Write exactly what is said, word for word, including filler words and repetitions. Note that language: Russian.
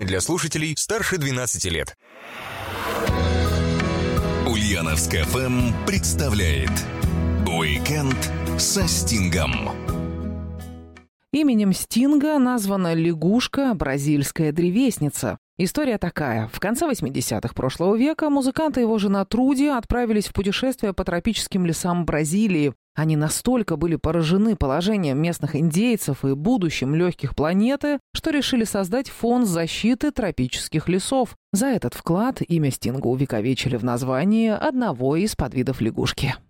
Для слушателей старше двенадцати лет. Ульяновск эф эм представляет «Уикенд со Стингом». Именем Стинга названа лягушка «Бразильская древесница». История такая. В конце восьмидесятых прошлого века музыкант и его жена Труди отправились в путешествие по тропическим лесам Бразилии. Они настолько были поражены положением местных индейцев и будущим легких планеты, что решили создать фонд защиты тропических лесов. За этот вклад имя Стинга увековечили в названии одного из подвидов лягушки.